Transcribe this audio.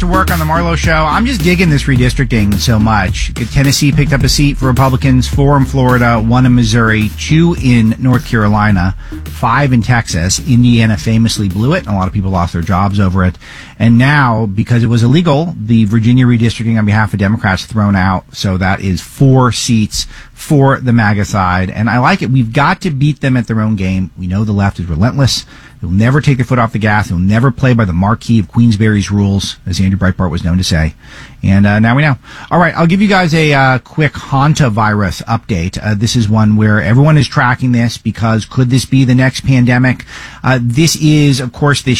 To work on the Marlowe Show. I'm just digging this redistricting so much. Tennessee picked up a seat for Republicans, 4 in Florida, 1 in Missouri, 2 in North Carolina, 5 in Texas. Indiana famously blew it, and a lot of people lost their jobs over it. And now, because it was illegal, the Virginia redistricting on behalf of Democrats thrown out. So that is 4 seats for the MAGA side. And I like it. We've got to beat them at their own game. We know the left is relentless. They'll never take their foot off the gas. They'll never play by the Marquis of Queensberry's rules, as Andrew Breitbart was known to say. And now we know. All right, I'll give you guys a quick hantavirus update. This is one where everyone is tracking this because could this be the next pandemic? This is, of course, this